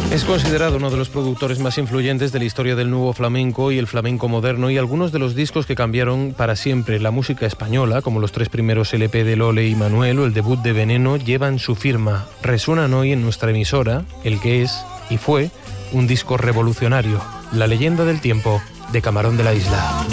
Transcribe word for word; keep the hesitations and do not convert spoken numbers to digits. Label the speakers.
Speaker 1: Es considerado uno de los productores más influyentes de la historia del nuevo flamenco y el flamenco moderno, y algunos de los discos que cambiaron para siempre la música española, como los tres primeros L P de Lole y Manuel o el debut de Veneno, llevan su firma. Resuenan hoy en nuestra emisora el que es y fue un disco revolucionario, La leyenda del tiempo, de Camarón de la Isla.